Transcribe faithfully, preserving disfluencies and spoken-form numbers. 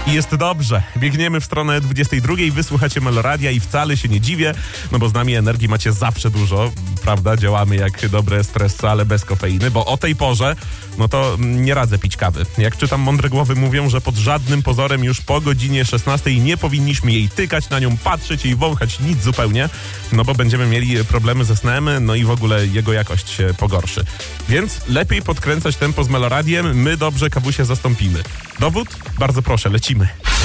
I jest dobrze. Biegniemy w stronę dwudziestej drugiej, wysłuchacie Meloradia i wcale się nie dziwię, no bo z nami energii macie zawsze dużo, prawda? Działamy jak dobre espresso, ale bez kofeiny, bo o tej porze, no to nie radzę pić kawy. Jak czytam, mądre głowy mówią, że pod żadnym pozorem już po godzinie szesnastej nie powinniśmy jej tykać, na nią patrzeć i wąchać, nic zupełnie, no bo będziemy mieli problemy ze snem, no i w ogóle jego jakość się pogorszy. Więc lepiej podkręcać tempo z Meloradiem, my dobrze kawusie zastąpimy. Dowód? Bardzo proszę, lecimy.